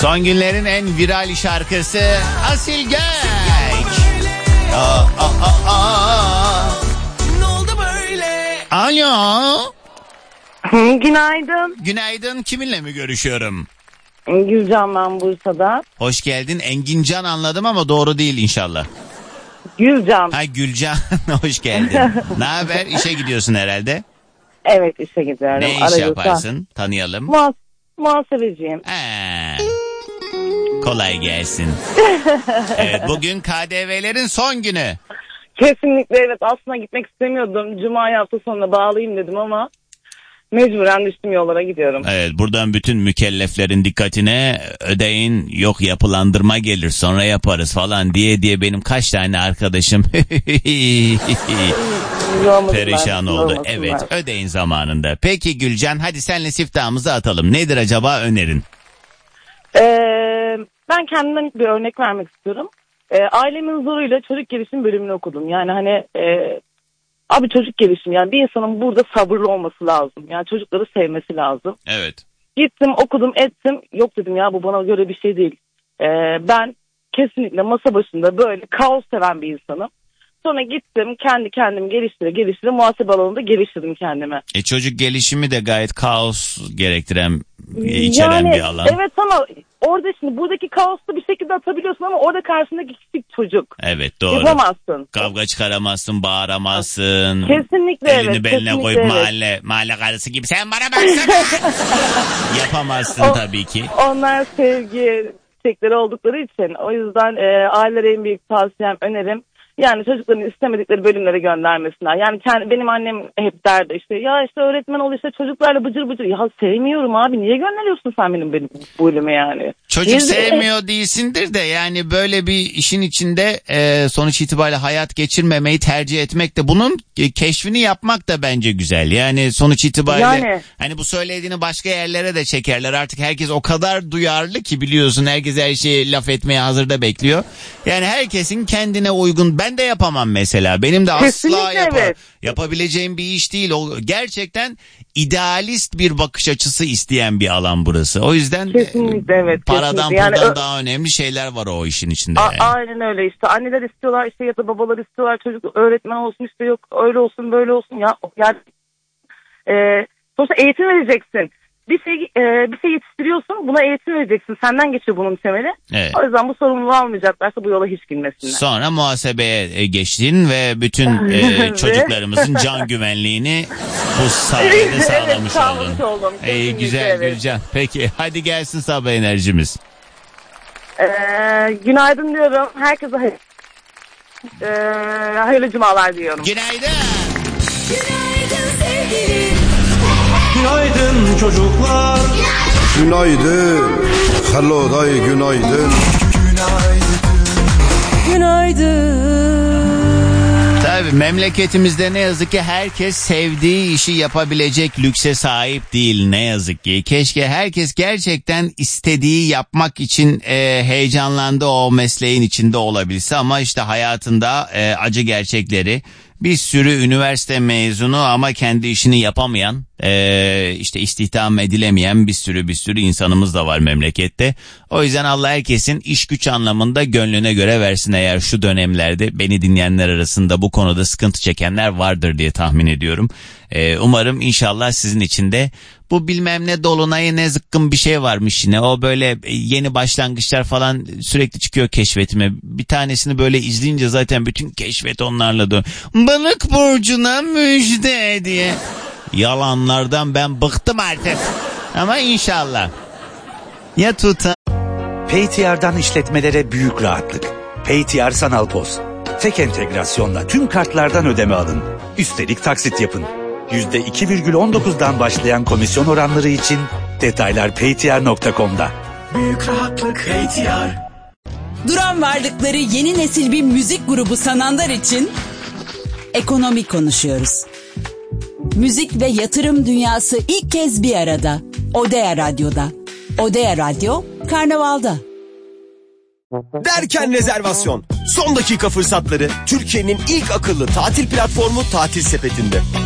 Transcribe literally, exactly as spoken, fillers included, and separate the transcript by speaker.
Speaker 1: Son günlerin en viral şarkısı Asil Göç. Aa, aa, aa.
Speaker 2: Ne oldu böyle?
Speaker 1: Alo.
Speaker 3: Günaydın.
Speaker 1: Günaydın. Kiminle mi görüşüyorum?
Speaker 3: Gülcan, ben Bursa'da.
Speaker 1: Hoş geldin. Engincan anladım ama doğru değil inşallah.
Speaker 3: Gülcan.
Speaker 1: Ha Gülcan. Hoş geldin. Ne haber? İşe gidiyorsun herhalde.
Speaker 3: Evet, işe gidiyorum.
Speaker 1: Ne iş
Speaker 3: Aracı
Speaker 1: yaparsın? Tanıyalım.
Speaker 3: Muhas- muhasebeciyim.
Speaker 1: Ha. Kolay gelsin. Evet, bugün K D V'lerin son günü.
Speaker 3: Kesinlikle evet. Aslında gitmek istemiyordum. Cuma hafta sonuna bağlayayım dedim ama mecburen düştüm, yollara gidiyorum.
Speaker 1: Evet, buradan bütün mükelleflerin dikkatine, ödeyin, yok yapılandırma gelir sonra yaparız falan diye diye benim kaç tane arkadaşım perişan oldu. Evet, ödeyin zamanında. Peki Gülcan, hadi senle siftahımızı atalım. Nedir acaba önerin?
Speaker 3: Ee, ben kendimden bir örnek vermek istiyorum. Ee, ailemin zoruyla çocuk gelişim bölümünü okudum. Yani hani e, abi çocuk gelişim, yani bir insanın burada sabırlı olması lazım. Yani çocukları sevmesi lazım.
Speaker 1: Evet.
Speaker 3: Gittim, okudum, ettim. Yok dedim ya, bu bana göre bir şey değil. Ee, ben kesinlikle masa başında böyle kaos seven bir insanım. Sonra gittim, kendi kendimi geliştire geliştire muhasebe alanında geliştirdim kendimi.
Speaker 1: E çocuk gelişimi de gayet kaos gerektiren, içeren
Speaker 3: yani,
Speaker 1: bir alan.
Speaker 3: Evet ama orada şimdi buradaki kaosu bir şekilde atabiliyorsun ama orada karşındaki küçük çocuk.
Speaker 1: Evet, doğru.
Speaker 3: Yapamazsın.
Speaker 1: Kavga çıkaramazsın, bağıramazsın.
Speaker 3: Kesinlikle
Speaker 1: Elini
Speaker 3: evet.
Speaker 1: beline
Speaker 3: kesinlikle
Speaker 1: koyup
Speaker 3: evet.
Speaker 1: mahalle, mahalle karısı gibi sen bana baksana. Yapamazsın
Speaker 3: O,
Speaker 1: tabii ki.
Speaker 3: Onlar sevgi çiçekleri oldukları için, o yüzden e, ailelere en büyük tavsiyem, önerim. Yani çocukların istemedikleri bölümlere göndermesinler. Yani kendi, benim annem hep derdi işte, ya işte öğretmen ol, işte çocuklarla bıcır bıcır. Ya sevmiyorum abi, niye gönderiyorsun sen benim benim bölüme yani?
Speaker 1: Çocuk
Speaker 3: Niye
Speaker 1: sevmiyor değilsindir de yani böyle bir işin içinde e, sonuç itibariyle hayat geçirmemeyi tercih etmek de, bunun e, keşfini yapmak da bence güzel. Yani sonuç itibariyle
Speaker 3: yani,
Speaker 1: hani bu söylediğini başka yerlere de çekerler. Artık herkes o kadar duyarlı ki, biliyorsun, herkes her şeyi laf etmeye hazırda bekliyor. Yani herkesin kendine uygun, ben de yapamam mesela. Benim de asla yapa-
Speaker 3: evet.
Speaker 1: yapabileceğim bir iş değil. O gerçekten idealist bir bakış açısı isteyen bir alan burası. O yüzden
Speaker 3: kesinlikle evet.
Speaker 1: paradan
Speaker 3: kesinlikle. Yani,
Speaker 1: puldan
Speaker 3: ö-
Speaker 1: daha önemli şeyler var o işin içinde.
Speaker 3: A-
Speaker 1: Yani.
Speaker 3: Aynen öyle işte. Anneler istiyorlar işte, ya da babalar istiyorlar. Çocuk öğretmen olsun, işte yok öyle olsun böyle olsun. Ya yani e, sonuçta eğitim vereceksin. Bir şey e, bir şey yetiştiriyorsun, buna eğitim vereceksin. Senden geçiyor bunun temeli.
Speaker 1: Evet.
Speaker 3: O yüzden bu sorumluluğu almayacaklarsa bu yola hiç girmesinler.
Speaker 1: Sonra muhasebeye geçtin ve bütün e, çocuklarımızın can güvenliğini bu sayede sağlamış
Speaker 3: evet, sağlamış
Speaker 1: oldun.
Speaker 3: oldum.
Speaker 1: İyi, güzel
Speaker 3: evet.
Speaker 1: Gülcan. Peki hadi gelsin sabah enerjimiz.
Speaker 3: Ee, günaydın diyorum. Herkese hayır, ee, hayırlı cumalar diyorum.
Speaker 1: Günaydın.
Speaker 2: Günaydın sevgilim.
Speaker 4: Günaydın çocuklar.
Speaker 5: Günaydın. Hello day, günaydın.
Speaker 2: Günaydın.
Speaker 1: Tabii memleketimizde ne yazık ki herkes sevdiği işi yapabilecek lükse sahip değil, ne yazık ki. Keşke herkes gerçekten istediği yapmak için e, heyecanlandığı o mesleğin içinde olabilse, ama işte hayatında e, acı gerçekleri, bir sürü üniversite mezunu ama kendi işini yapamayan, e, işte istihdam edilemeyen bir sürü bir sürü insanımız da var memlekette. O yüzden Allah herkesin iş güç anlamında gönlüne göre versin. Eğer şu dönemlerde beni dinleyenler arasında bu konuda sıkıntı çekenler vardır diye tahmin ediyorum. E, umarım inşallah sizin için de bu bilmem ne dolunayı ne zıkkın bir şey varmış yine. O böyle yeni başlangıçlar falan sürekli çıkıyor keşfetime. Bir tanesini böyle izleyince zaten bütün keşfet onlarla dön. Balık burcuna müjde diye. Yalanlardan ben bıktım artık. Ama inşallah. Ya tuta.
Speaker 6: P T R'dan işletmelere büyük rahatlık. P T R Sanal Poz. Tek entegrasyonla tüm kartlardan ödeme alın. Üstelik taksit yapın. yüzde iki virgül on dokuzdan başlayan komisyon oranları için detaylar p t r nokta com'da.
Speaker 4: Büyük rahatlık P T R.
Speaker 2: Duran varlıkları yeni nesil bir müzik grubu sananlar için ekonomi konuşuyoruz. Müzik ve yatırım dünyası ilk kez bir arada. Odea Radyo'da. Odea Radyo, Karnaval'da.
Speaker 7: Derken rezervasyon. Son dakika fırsatları Türkiye'nin ilk akıllı tatil platformu Tatil Sepeti'nde.